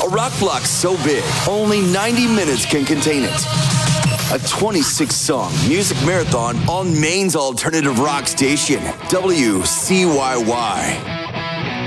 A rock block so big, only 90 minutes can contain it. A 26-song music marathon on Maine's alternative rock station, WCYY.